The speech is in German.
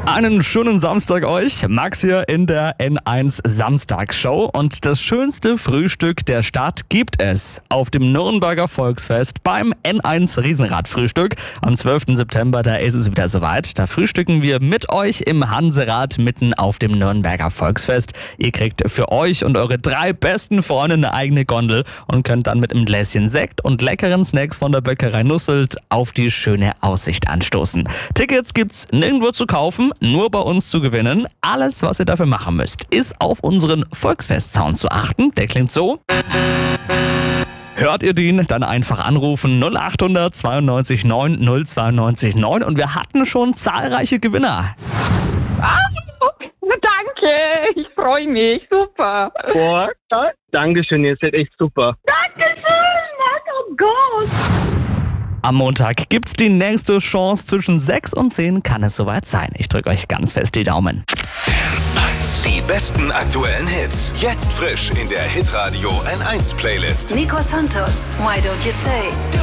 Einen schönen Samstag euch. Max hier in der N1 Samstagsshow. Und das schönste Frühstück der Stadt gibt es auf dem Nürnberger Volksfest beim N1 Riesenradfrühstück. Am 12. September, da ist es wieder soweit. Da frühstücken wir mit euch im Hanserad mitten auf dem Nürnberger Volksfest. Ihr kriegt für euch und eure 3 besten Freunde eine eigene Gondel und könnt dann mit einem Gläschen Sekt und leckeren Snacks von der Bäckerei Nusselt auf die schöne Aussicht anstoßen. Tickets gibt's nirgendwo zu kaufen, nur bei uns zu gewinnen. Alles, was ihr dafür machen müsst, ist auf unseren Volksfest-Sound zu achten. Der klingt so. Hört ihr den, dann einfach anrufen 0800 92 9 092 9 und wir hatten schon zahlreiche Gewinner. Danke, ich freue mich, super. Boah, Dankeschön, ihr seid echt super. Dankeschön, oh Gott. Am Montag gibt's die nächste Chance. Zwischen 6 und 10 kann es soweit sein. Ich drücke euch ganz fest die Daumen. Die besten aktuellen Hits. Jetzt frisch in der Hitradio N1 Playlist. Nico Santos, Why Don't You Stay?